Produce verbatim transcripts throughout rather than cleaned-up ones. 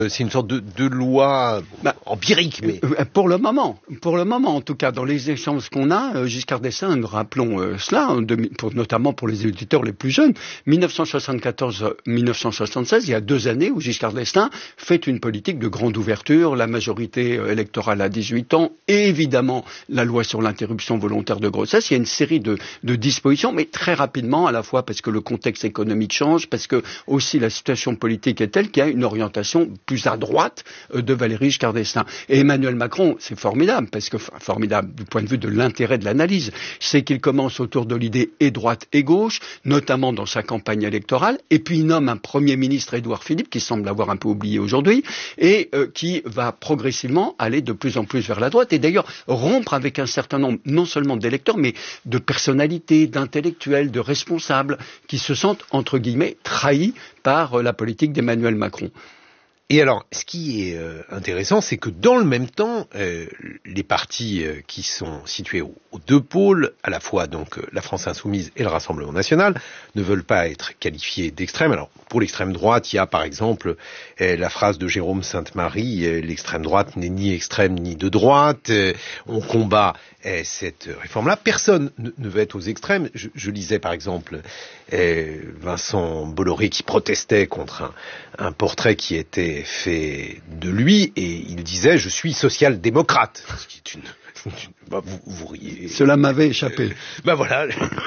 C'est une sorte de, de loi bah, empirique, mais pour le moment, pour le moment, en tout cas, dans les échanges qu'on a, Giscard d'Estaing, nous rappelons euh, cela, hein, de, pour, notamment pour les auditeurs les plus jeunes, dix-neuf cent soixante-quatorze à dix-neuf cent soixante-seize, il y a deux années où Giscard d'Estaing fait une politique de grande ouverture, la majorité électorale à dix-huit ans, et évidemment la loi sur l'interruption volontaire de grossesse. Il y a une série de, de dispositions, mais très rapidement, à la fois parce que le contexte économique change, parce que aussi la situation politique est telle qu'il y a une orientation plus à droite de Valéry Giscard d'Estaing. Et Emmanuel Macron, c'est formidable, parce que enfin, formidable du point de vue de l'intérêt de l'analyse, c'est qu'il commence autour de l'idée et droite et gauche, notamment dans sa campagne électorale, et puis il nomme un Premier ministre, Édouard Philippe, qui semble l'avoir un peu oublié aujourd'hui, et euh, qui va progressivement aller de plus en plus vers la droite, et d'ailleurs rompre avec un certain nombre, non seulement d'électeurs, mais de personnalités, d'intellectuels, de responsables, qui se sentent, entre guillemets, trahis par euh, la politique d'Emmanuel Macron. Et alors, ce qui est euh, intéressant, c'est que dans le même temps, euh, les partis euh, qui sont situés aux, aux deux pôles, à la fois donc euh, la France Insoumise et le Rassemblement National, ne veulent pas être qualifiés d'extrême. Alors, pour l'extrême droite, il y a par exemple euh, la phrase de Jérôme Sainte-Marie, euh, l'extrême droite n'est ni extrême ni de droite, euh, on combat euh, cette réforme-là. Personne ne, ne veut être aux extrêmes. Je, je lisais par exemple euh, Vincent Bolloré qui protestait contre un, un portrait qui était fait de lui, et il disait « Je suis social-démocrate », ce qui est une... une bah, vous, vous riez. Cela m'avait échappé. Euh, bah voilà.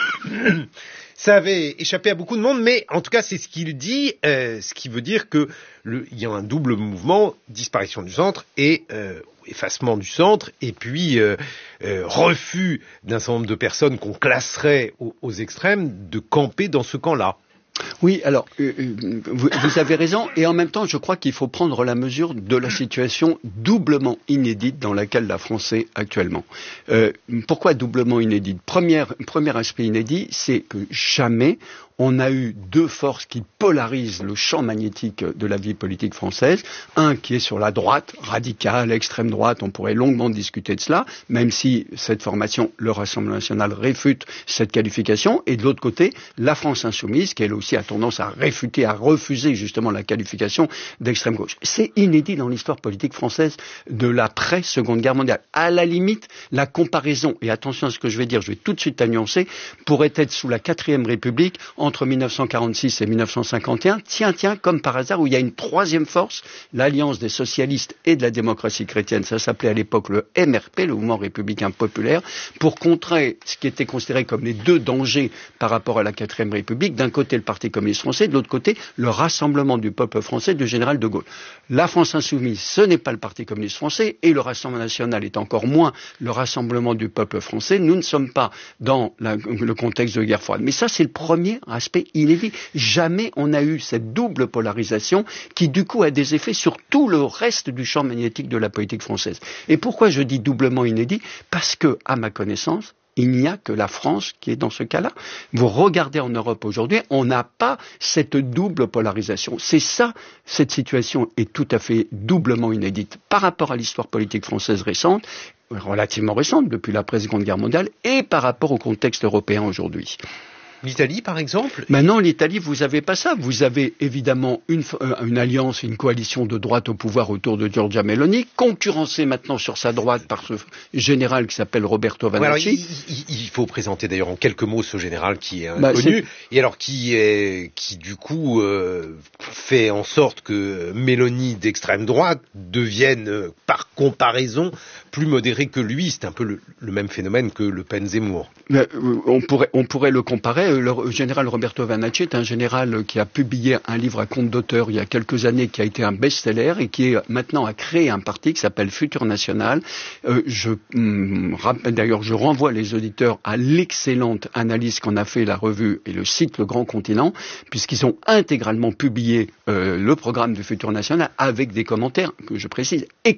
Ça avait échappé à beaucoup de monde, mais en tout cas c'est ce qu'il dit, euh, ce qui veut dire que le, il y a un double mouvement, disparition du centre et euh, effacement du centre, et puis euh, euh, refus d'un certain nombre de personnes qu'on classerait aux, aux extrêmes de camper dans ce camp-là. Oui, alors, euh, vous, vous avez raison, et en même temps, je crois qu'il faut prendre la mesure de la situation doublement inédite dans laquelle la France est actuellement. Euh, pourquoi doublement inédite ? Premier, premier aspect inédit, c'est que jamais on a eu deux forces qui polarisent le champ magnétique de la vie politique française. Un qui est sur la droite, radicale, extrême droite, on pourrait longuement discuter de cela, même si cette formation, le Rassemblement National, réfute cette qualification. Et de l'autre côté, la France Insoumise, qui elle aussi a tendance à réfuter, à refuser justement la qualification d'extrême gauche. C'est inédit dans l'histoire politique française de l'après-Seconde Guerre mondiale. À la limite, la comparaison, et attention à ce que je vais dire, je vais tout de suite la nuancer, pourrait être sous la quatrième République, entre mille neuf cent quarante-six et mille neuf cent cinquante et un, tiens, tiens, comme par hasard, où il y a une troisième force, l'Alliance des socialistes et de la démocratie chrétienne, ça s'appelait à l'époque le M R P, le Mouvement républicain populaire, pour contrer ce qui était considéré comme les deux dangers par rapport à la quatrième République, d'un côté le Parti communiste français, de l'autre côté le Rassemblement du peuple français du général de Gaulle. La France Insoumise, ce n'est pas le Parti communiste français, et le Rassemblement national est encore moins le Rassemblement du peuple français. Nous ne sommes pas dans la, le contexte de guerre froide. Mais ça, c'est le premier aspect inédit. Jamais on a eu cette double polarisation qui, du coup, a des effets sur tout le reste du champ magnétique de la politique française. Et pourquoi je dis doublement inédit ? Parce que, à ma connaissance, il n'y a que la France qui est dans ce cas-là. Vous regardez en Europe aujourd'hui, on n'a pas cette double polarisation. C'est ça, cette situation est tout à fait doublement inédite par rapport à l'histoire politique française récente, relativement récente, depuis l'après-Seconde Guerre mondiale, et par rapport au contexte européen aujourd'hui. L'Italie, par exemple ? Maintenant, l'Italie, vous n'avez pas ça. Vous avez évidemment une, euh, une alliance, une coalition de droite au pouvoir autour de Giorgia Meloni, concurrencée maintenant sur sa droite par ce général qui s'appelle Roberto Vanacci. Ouais, alors, il, il, il faut présenter d'ailleurs en quelques mots ce général qui est inconnu, bah, et alors qui est, qui du coup euh, fait en sorte que Meloni d'extrême droite devienne euh, par comparaison plus modérée que lui. C'est un peu le, le même phénomène que Le Pen-Zemmour. Euh, on pourrait, on pourrait le comparer. Le général Roberto Vanacci est un général qui a publié un livre à compte d'auteur il y a quelques années qui a été un best-seller et qui est maintenant a créé un parti qui s'appelle Futur National. Euh, je hum, rappelle d'ailleurs, je renvoie les auditeurs à l'excellente analyse qu'en a fait la revue et le site Le Grand Continent, puisqu'ils ont intégralement publié euh, le programme du Futur National avec des commentaires que je précise excellents.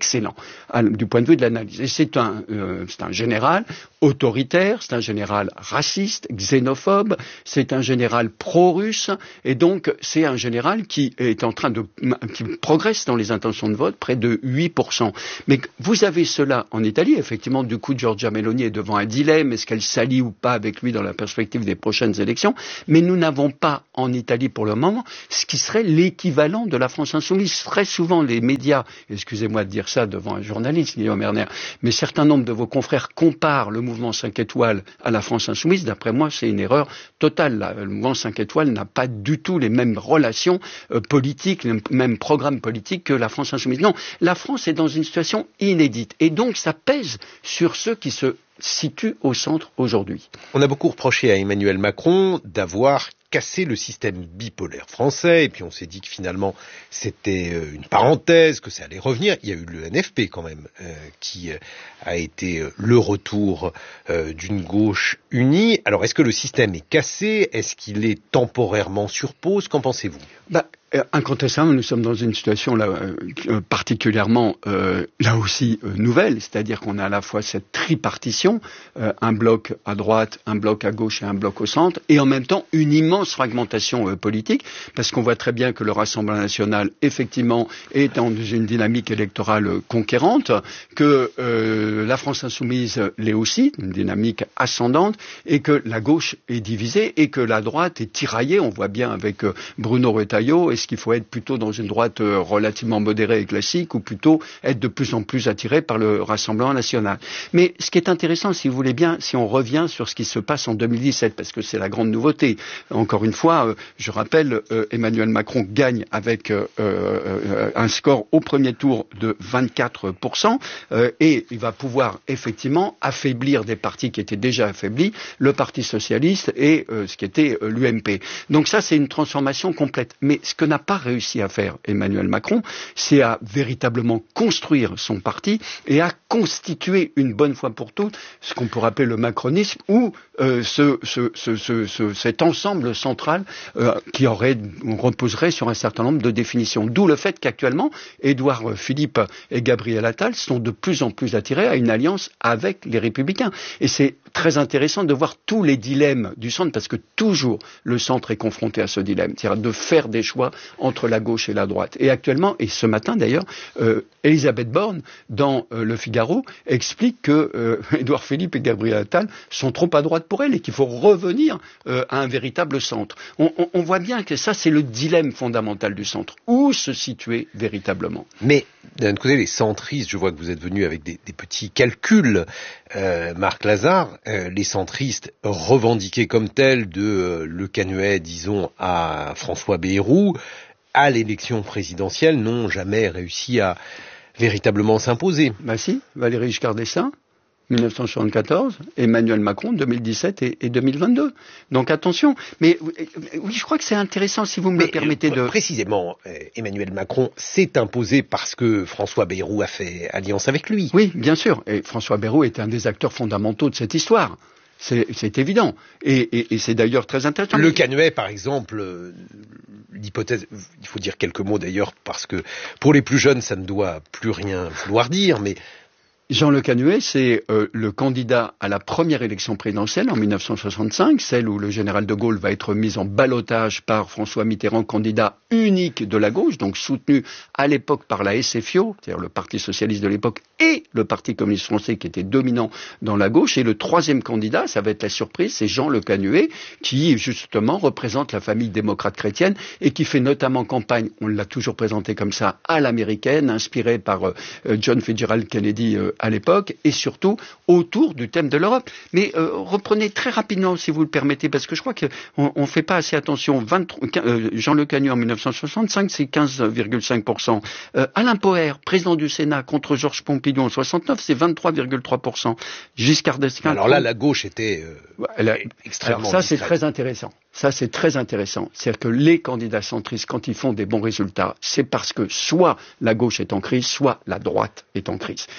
à, du point de vue de l'analyse. Et c'est un, euh, c'est un général autoritaire, c'est un général raciste, xénophobe, c'est un général pro-russe, et donc c'est un général qui est en train de, qui progresse dans les intentions de vote, près de huit pour cent. Mais vous avez cela en Italie, effectivement, du coup, Giorgia Meloni est devant un dilemme, est-ce qu'elle s'allie ou pas avec lui dans la perspective des prochaines élections, mais nous n'avons pas en Italie pour le moment ce qui serait l'équivalent de la France insoumise. Très souvent, les médias, excusez-moi de dire ça devant un journaliste, Guillaume Erner, mais certains nombres de vos confrères comparent le mouvement cinq étoiles à la France insoumise. D'après moi, c'est une erreur totale. Là. Le mouvement cinq étoiles n'a pas du tout les mêmes relations euh, politiques, les mêmes programmes politiques que la France insoumise. Non, la France est dans une situation inédite. Et donc, ça pèse sur ceux qui se situent au centre aujourd'hui. On a beaucoup reproché à Emmanuel Macron d'avoir cassé le système bipolaire français, et puis on s'est dit que finalement c'était une parenthèse, que ça allait revenir. Il y a eu le N F P quand même, euh, qui a été le retour euh, d'une gauche unie. Alors est-ce que le système est cassé? Est-ce qu'il est temporairement sur pause? Qu'en pensez-vous? Bah, incontestablement, nous sommes dans une situation là euh, particulièrement euh, là aussi euh, nouvelle, c'est-à-dire qu'on a à la fois cette tripartition, euh, un bloc à droite, un bloc à gauche et un bloc au centre, et en même temps une immense fragmentation euh, politique, parce qu'on voit très bien que le Rassemblement national, effectivement, est dans une dynamique électorale euh, conquérante, que euh, la France insoumise l'est aussi, une dynamique ascendante, et que la gauche est divisée, et que la droite est tiraillée. On voit bien avec euh, Bruno Retailleau. Est-ce qu'il faut être plutôt dans une droite euh, relativement modérée et classique, ou plutôt être de plus en plus attiré par le Rassemblement national? Mais ce qui est intéressant, si vous voulez bien, si on revient sur ce qui se passe en deux mille dix-sept, parce que c'est la grande nouveauté. Encore une fois, euh, je rappelle, euh, Emmanuel Macron gagne avec euh, euh, un score au premier tour de vingt-quatre pour cent, euh, et il va pouvoir effectivement affaiblir des partis qui étaient déjà affaiblis, le Parti socialiste et euh, ce qui était euh, l'U M P. Donc ça, c'est une transformation complète. Mais ce que n'a pas réussi à faire Emmanuel Macron, c'est à véritablement construire son parti et à constituer une bonne fois pour toutes ce qu'on peut appeler le macronisme, ou euh, ce, ce, ce, ce, ce, cet ensemble central euh, qui aurait, reposerait sur un certain nombre de définitions. D'où le fait qu'actuellement, Édouard Philippe et Gabriel Attal sont de plus en plus attirés à une alliance avec les Républicains. Et c'est très intéressant de voir tous les dilemmes du centre, parce que toujours le centre est confronté à ce dilemme, c'est-à-dire de faire des choix entre la gauche et la droite. Et actuellement, et ce matin d'ailleurs, euh, Elisabeth Borne, dans euh, Le Figaro, explique que euh, Édouard Philippe et Gabriel Attal sont trop à droite pour elle et qu'il faut revenir euh, à un véritable centre. On, on, on voit bien que ça, c'est le dilemme fondamental du centre. Où se situer véritablement? Mais d'un autre côté, les centristes, je vois que vous êtes venu avec des, des petits calculs, euh, Marc Lazare, euh, les centristes revendiqués comme tels de euh, Le Canuet, disons, à François Bayrou, à l'élection présidentielle, n'ont jamais réussi à véritablement s'imposer. Ben si, Valéry Giscard d'Estaing, mille neuf cent soixante-quatorze, Emmanuel Macron, deux mille dix-sept et, et deux mille vingt-deux. Donc attention, mais oui, je crois que c'est intéressant, si vous me mais, le permettez de... Précisément, euh, Emmanuel Macron s'est imposé parce que François Bayrou a fait alliance avec lui. Oui, bien sûr, et François Bayrou est un des acteurs fondamentaux de cette histoire. C'est, c'est évident. Et, et, et c'est d'ailleurs très intéressant. Le Canuet, par exemple, euh, l'hypothèse, il faut dire quelques mots d'ailleurs, parce que pour les plus jeunes, ça ne doit plus rien vouloir dire, mais... Jean Le Canuet, c'est euh, le candidat à la première élection présidentielle en mille neuf cent soixante-cinq, celle où le général de Gaulle va être mis en ballottage par François Mitterrand, candidat unique de la gauche, donc soutenu à l'époque par la S F I O, c'est-à-dire le Parti socialiste de l'époque, et le Parti communiste français qui était dominant dans la gauche. Et le troisième candidat, ça va être la surprise, c'est Jean Le Canuet, qui justement représente la famille démocrate chrétienne et qui fait notamment campagne, on l'a toujours présenté comme ça, à l'américaine, inspiré par euh, John Fitzgerald Kennedy euh, à l'époque, et surtout autour du thème de l'Europe. Mais euh, reprenez très rapidement, si vous le permettez, parce que je crois qu'on ne fait pas assez attention. vingt-trois, euh, Jean Le Canuet en mille neuf cent soixante-cinq, c'est quinze virgule cinq pour cent. Euh, Alain Poher, président du Sénat, contre Georges Pompidou en soixante-neuf, c'est vingt-trois virgule trois pour cent. Giscard d'Estaing... Alors là, la gauche était euh, elle a, extrêmement... Alors ça, c'est discrète. très intéressant. Ça, c'est très intéressant. C'est-à-dire que les candidats centristes, quand ils font des bons résultats, c'est parce que soit la gauche est en crise, soit la droite est en crise. Et ça a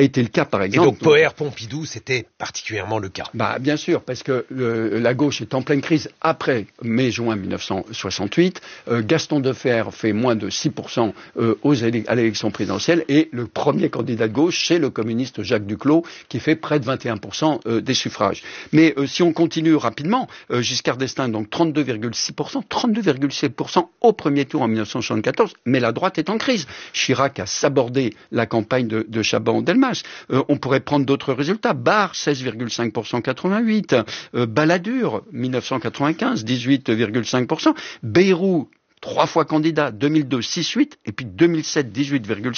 été le cas, par exemple. Et donc Poher, Pompidou, c'était particulièrement le cas. Bah, bien sûr, parce que euh, la gauche est en pleine crise après mai-juin mille neuf cent soixante-huit. Euh, Gaston Defferre fait moins de six pour cent euh, aux élec- à l'élection présidentielle et le premier candidat de gauche, c'est le communiste Jacques Duclos, qui fait près de vingt et un pour cent euh, des suffrages. Mais euh, si on continue rapidement, euh, Giscard d'Estaing, donc trente-deux virgule six pour cent, trente-deux virgule sept pour cent au premier tour en mille neuf cent soixante-quatorze, mais la droite est en crise. Chirac a sabordé la campagne de, de Chaban-Delmas. Euh, on pourrait prendre d'autres résultats. Barre, seize virgule cinq pour cent quatre-vingt-huit. Euh, Balladur, mille neuf cent quatre-vingt-quinze, dix-huit virgule cinq pour cent. Bayrou, trois fois candidat, deux mille deux, six virgule huit, et puis deux mille sept, dix-huit virgule